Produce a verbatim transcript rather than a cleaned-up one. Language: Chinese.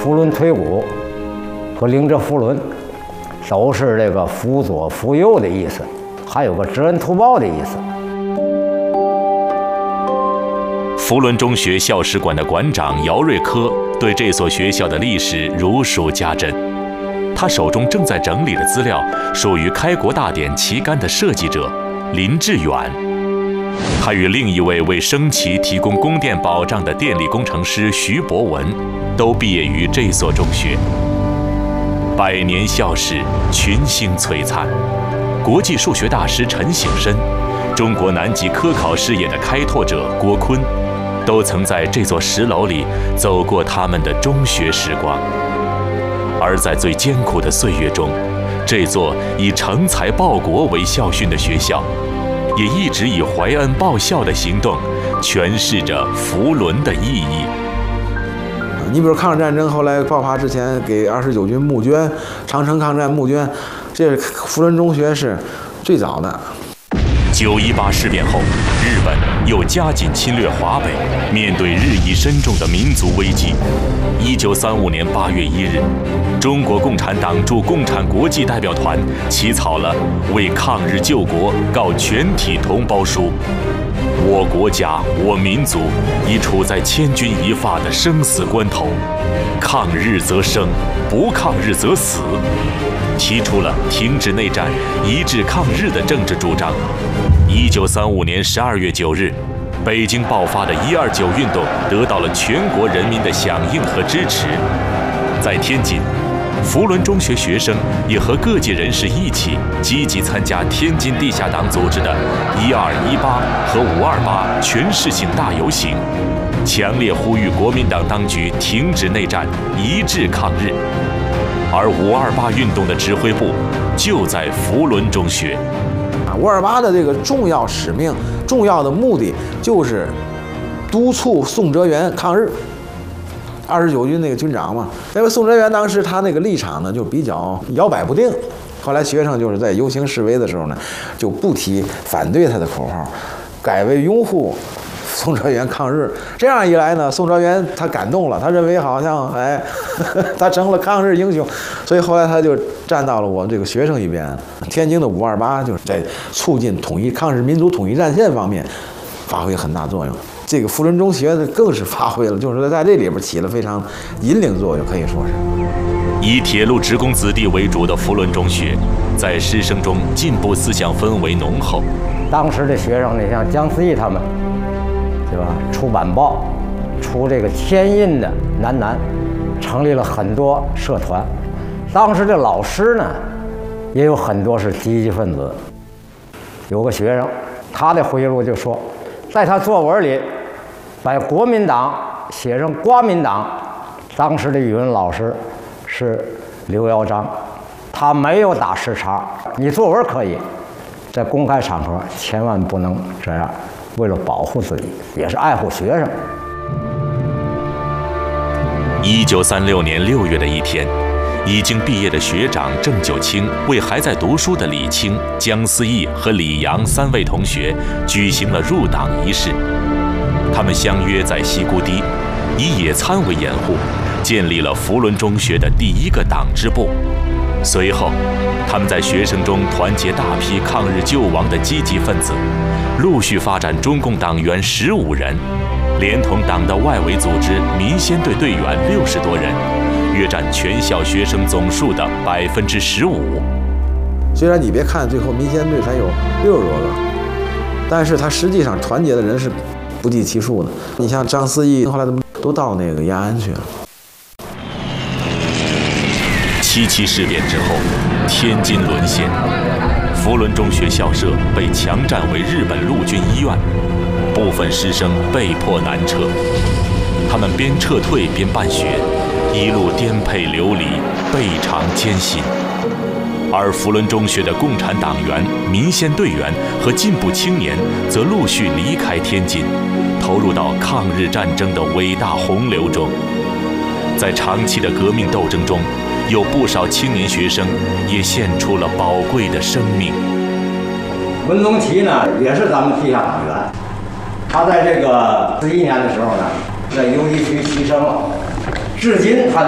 扶轮推骨和灵哲扶轮，都是这个辅佐扶右的意思，还有个知恩图报的意思。 扶轮中学校史馆的馆长姚瑞科对这所学校的历史如数家珍。他手中正在整理的资料属于《开国大典》旗杆的设计者林志远。他与另一位为升旗提供供电保障的电力工程师徐博文，都毕业于这所中学。百年校史，群星璀璨。国际数学大师陈省身，中国南极科考事业的开拓者郭坤，都曾在这座石楼里走过他们的中学时光。而在最艰苦的岁月中，这座以成才报国为校训的学校，也一直以怀恩报效的行动诠释着扶轮的意义。 你比如抗日战争后来爆发之前，给二十九军募捐，长城抗战募捐，这扶轮中学是最早的。 九一八事变后，日本又加紧侵略华北，面对日益深重的民族危机。一九三五年八月一日，中国共产党驻共产国际代表团起草了《为抗日救国告全体同胞书》。我国家，我民族已处在千钧一发的生死关头，抗日则生，不抗日则死。提出了停止内战、一致抗日的政治主张。一九三五年十二月九日，北京爆发的一二九运动得到了全国人民的响应和支持。在天津，扶轮中学学生也和各界人士一起积极参加天津地下党组织的一二一八和五二八全市性大游行，强烈呼吁国民党当局停止内战，一致抗日。而五二八运动的指挥部就在扶轮中学。 五二八的这个重要使命、重要的目的就是督促宋哲元抗日。二十九军那个军长嘛，因为宋哲元当时他那个立场呢就比较摇摆不定，后来学生就是在游行示威的时候呢，就不提反对他的口号，改为拥护宋哲元抗日。这样一来呢，宋哲元他感动了，他认为好像哎，呵呵他成了抗日英雄，所以后来他就站到了我这个学生一边。天津的五二八就是在促进统一抗日民族统一战线方面发挥很大作用。这个扶轮中学呢更是发挥了，就是在这里边起了非常引领作用，可以说是。 以铁路职工子弟为主的扶轮中学，在师生中进步思想氛围浓厚。 当时的学生，你像姜思义他们，对吧？出版报，出这个天印的南南，成立了很多社团。当时的老师呢，也有很多是积极分子。有个学生，他的回忆录就说，在他作文里把国民党写成国民党。当时的语文老师是刘耀章，他没有打时差。你作文可以，在公开场合千万不能这样，为了保护自己，也是爱护学生。 一九三六年六月的一天，已经毕业的学长郑九清为还在读书的李清、姜思义和李阳三位同学举行了入党仪式。他们相约在西沽堤，以野餐为掩护，建立了扶轮中学的第一个党支部。随后，他们在学生中团结大批抗日救亡的积极分子，陆续发展中共党员十五人，连同党的外围组织民先队队员六十多人，约占全校学生总数的百分之十五。 虽然你别看最后民先队才有六十多个，但是他实际上团结的人是不计其数的。你像张思义，后来他们都到那个延安去了。 七七事变之后，天津沦陷，扶轮中学校舍被强占为日本陆军医院，部分师生被迫南撤。他们边撤退边办学，一路颠沛流离，倍尝艰辛。而扶轮中学的共产党员、民先队员和进步青年则陆续离开天津，投入到抗日战争的伟大洪流中。在长期的革命斗争中，有不少青年学生也献出了宝贵的生命。 文宗奇呢，也是咱们地下党员，他在这个四一年的时候呢，在游击区牺牲了，至今他